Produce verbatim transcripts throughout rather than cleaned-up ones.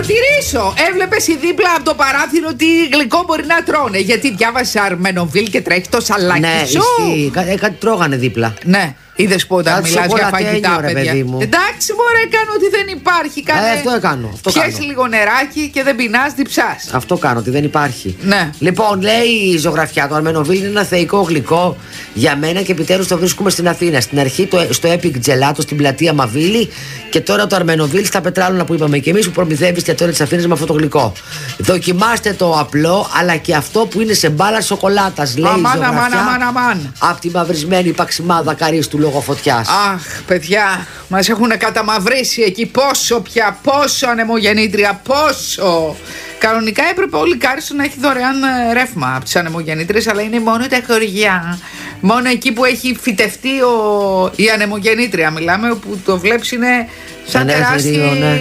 διαμαρτυρήσω. Έβλεπες η δίπλα από το παράθυρο τι γλυκό μπορεί να τρώνε. Γιατί διάβασε Αρμενοβίλ και τρέχει το σαλάκι ναι, σου. Ναι, Κά, κάτι τρώγανε δίπλα. Ναι. Είδες που όταν μιλάς για φαγητά, ρε, παιδιά. παιδί μου. Εντάξει, μωρέ, κάνω ότι δεν υπάρχει. Κάνε... Ε, αυτό κάνω. Πιες λίγο νεράκι και δεν πεινάς, διψάς. Αυτό κάνω, ότι δεν υπάρχει. Ναι. Λοιπόν, λέει η ζωγραφιά, το Αρμενοβίλ είναι ένα θεϊκό γλυκό για μένα και επιτέλους το βρίσκουμε στην Αθήνα. Στην αρχή το, στο Epic Gelato στην πλατεία Μαβίλη και τώρα το Αρμενοβίλ στα Πετράλωνα που είπαμε και εμείς που προμηθεύει εστιατόρια της Αθήνας με αυτό το γλυκό. Δοκιμάστε το απλό αλλά και αυτό που είναι σε μπάλα σοκολάτας, λέει η ζωγραφιά. Από τη μαυρισμένη παξιμάδα καρίστου λόγω φωτιάς. Αχ, παιδιά, μας έχουν καταμαυρίσει εκεί. Πόσο πια, πόσο ανεμογεννήτρια, πόσο. Κανονικά έπρεπε όλη η Κάριστο να έχει δωρεάν ρεύμα από τις ανεμογεννήτριες, αλλά είναι μόνο τα χωριά. Μόνο εκεί που έχει φυτευτεί ο... η ανεμογεννήτρια. Μιλάμε όπου το βλέπεις είναι σαν τεράστιο. Ναι.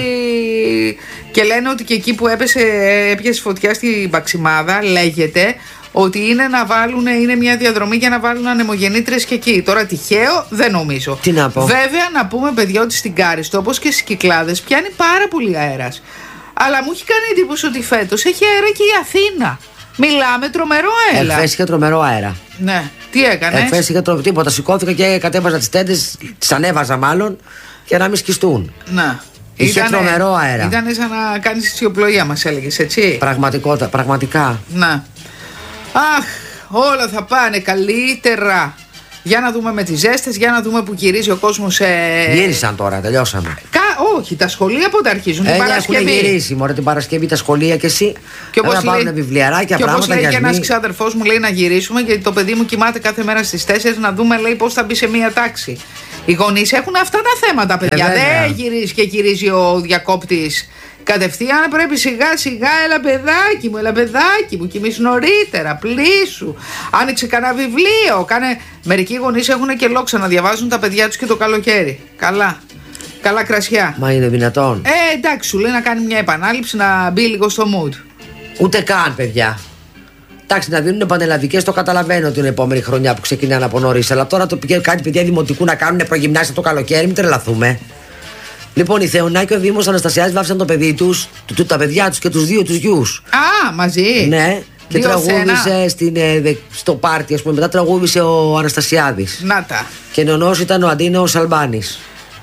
Και λένε ότι και εκεί που έπεσε, έπιασε φωτιά στην Παξιμάδα, λέγεται ότι είναι να βάλουν, είναι μια διαδρομή για να βάλουν ανεμογεννήτρες και εκεί. Τώρα τυχαίο δεν νομίζω. Τι να πω. Βέβαια να πούμε, παιδιά, ότι στην Κάριστο όπως και στις Κυκλάδες πιάνει πάρα πολύ αέρας. Αλλά μου έχει κάνει εντύπωση ότι φέτος έχει αέρα και η Αθήνα. Μιλάμε τρομερό αέρα. Εχθές είχε τρομερό αέρα. Ναι. Τι έκανες? Εχθές είχε τρομερό τίποτα. Σηκώθηκα και κατέβαζα τις τέντες, τις ανέβαζα μάλλον, για να μην σκιστούν. Ναι. Είχε Ήτανε, τρομερό αέρα. Ήταν σαν να κάνεις ισιοπλοεία, μας έλεγες, έτσι. Πραγματικότητα, πραγματικά. Να. Αχ, όλα θα πάνε καλύτερα. Για να δούμε με τις ζέστες, για να δούμε που γυρίζει ο κόσμος. Ε... Γύρισαν τώρα, τελειώσαμε. Κα... Όχι, τα σχολεία πότε αρχίζουν? Ε, την Παρασκευή. Έχουν γυρίσει, μωρέ, την Παρασκευή τα σχολεία και εσύ. Και όπως να λέει... πάρουν βιβλιαράκια, και πράγματα. Όπως λέει και ένας μη... ξάδερφός μου, λέει να γυρίσουμε, γιατί το παιδί μου κοιμάται κάθε μέρα στις τέσσερις, να δούμε, λέει, πώς θα μπει σε μία τάξη. Οι γονείς έχουν αυτά τα θέματα, παιδιά. Ε, δεν γυρίζει και γυρίζει ο διακόπτης. Κατευθείαν πρέπει σιγά σιγά, έλα παιδάκι μου, έλα παιδάκι μου, κοιμήσου νωρίτερα, πλήσου. Άνοιξε κανένα βιβλίο. Κάνε... Μερικοί γονείς έχουν και λόξα να διαβάζουν τα παιδιά τους και το καλοκαίρι. Καλά. Καλά κρασιά. Μα είναι δυνατόν? Ε, εντάξει, σου λέει να κάνει μια επανάληψη, να μπει λίγο στο mood. Ούτε καν, παιδιά. Εντάξει, να δίνουν πανελλαδικές το καταλαβαίνω την επόμενη χρονιά που ξεκινάνε από νωρίς. Αλλά τώρα το πηγαίνει κάτι παιδιά δημοτικού να κάνουν προγυμνάσια το καλοκαίρι, μην τρελαθούμε. Λοιπόν, η Θεωνά και ο Δήμος Αναστασιάδης βάφησαν το παιδί τους, του, τα παιδιά τους και τους δύο τους γιους. Α, μαζί. Ναι, και δύο τραγούδησε στην, ε, στο πάρτι, ας πούμε. Μετά τραγούδησε ο Αναστασιάδης. Να τα. Και νονός ήταν ο Αντίνεος Αλμπάνης.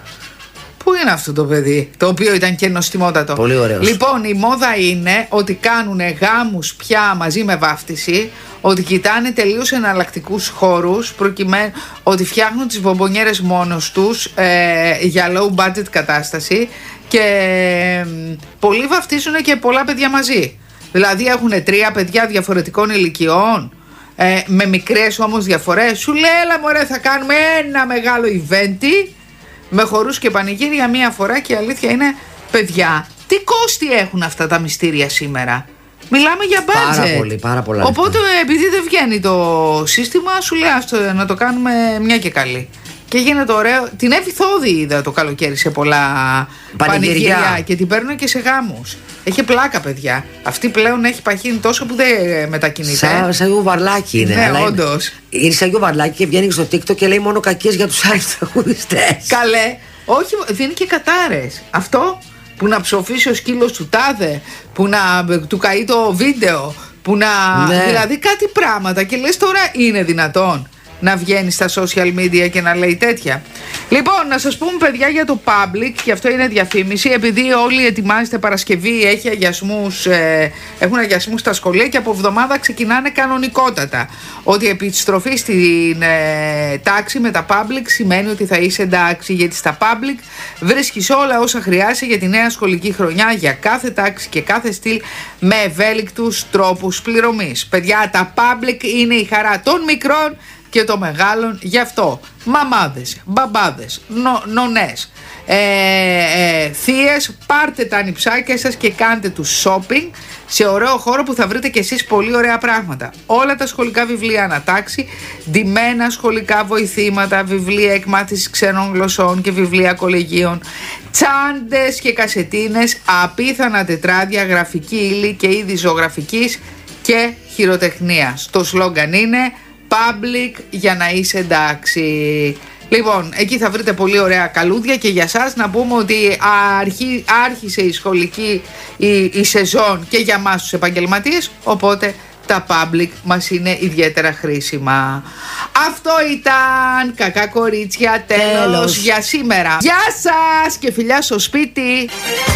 Πού είναι αυτό το παιδί, το οποίο ήταν και νοστιμότατο? Πολύ ωραίος. Λοιπόν, η μόδα είναι ότι κάνουν γάμους πια μαζί με βάφτιση, ότι κοιτάνε τελείως εναλλακτικούς χώρους, προκειμένου ότι φτιάχνουν τις μπομπονιέρες μόνος τους ε, για low budget κατάσταση και ε, πολλοί βαφτίζουν και πολλά παιδιά μαζί. Δηλαδή έχουν τρία παιδιά διαφορετικών ηλικιών, ε, με μικρές όμως διαφορές. Σου λέει, έλα μωρέ, θα κάνουμε ένα μεγάλο event με χορούς και πανηγύρια μία φορά. Και η αλήθεια είναι, παιδιά, τι κόστη έχουν αυτά τα μυστήρια σήμερα? Μιλάμε για budget. Πάρα πολύ, πάρα πολλά. Οπότε επειδή δεν βγαίνει το σύστημα, σου λέει άστο, να το κάνουμε μια και καλή. Και γίνεται ωραίο. Την Εύη Θόδη είδα το καλοκαίρι σε πολλά πανηγύρια, πανηγύρια και την παίρνουν και σε γάμους. Έχει πλάκα, παιδιά. Αυτή πλέον έχει παχύνει τόσο που δεν μετακινείται. Σαν σα γιουβαρλάκι είναι. Ναι, όντως. Είναι, είναι σαν γιουβαρλάκι και βγαίνει στο TikTok και λέει μόνο κακίες για τους άλλους τραγουδιστές. Καλέ. Όχι, δίνει και κατάρες. Αυτό που να ψοφήσει ο σκύλος του τάδε, που να του καεί το βίντεο, που να. Ναι. Δηλαδή κάτι πράγματα. Και λες τώρα, είναι δυνατόν να βγαίνει στα social media και να λέει τέτοια? Λοιπόν, να σας πούμε, παιδιά, για το Public, και αυτό είναι διαφήμιση, επειδή όλοι ετοιμάζετε Παρασκευή, έχει αγιασμούς, ε, έχουν αγιασμούς στα σχολεία και από εβδομάδα ξεκινάνε κανονικότατα. Ότι η επιστροφή στην ε, τάξη με τα Public σημαίνει ότι θα είσαι εντάξει, γιατί στα Public βρίσκεις όλα όσα χρειάζεσαι για τη νέα σχολική χρονιά, για κάθε τάξη και κάθε στυλ, με ευέλικτους τρόπους πληρωμής. Παιδιά, τα Public είναι η χαρά των μικρών και των μεγάλων, γι' αυτό μαμάδες, μπαμπάδες, νο, νονές, ε, ε, θείες, πάρτε τα ανιψάκια σας και κάντε τους shopping σε ωραίο χώρο που θα βρείτε κι εσείς πολύ ωραία πράγματα. Όλα τα σχολικά βιβλία ανατάξει, ντυμένα σχολικά βοηθήματα, βιβλία εκμάθησης ξένων γλωσσών και βιβλία κολεγίων, τσάντες και κασετίνες, απίθανα τετράδια, γραφική ύλη και είδη ζωγραφικής και χειροτεχνίας. Το σλόγγαν είναι Public για να είσαι εντάξει. Λοιπόν, εκεί θα βρείτε πολύ ωραία καλούδια και για σας να πούμε ότι αρχί, άρχισε η σχολική η, η σεζόν και για μας τους επαγγελματίες, οπότε τα public μας είναι ιδιαίτερα χρήσιμα. Αυτό ήταν Κακά Κορίτσια, τέλος, τέλος για σήμερα. Γεια σας και φιλιά στο σπίτι.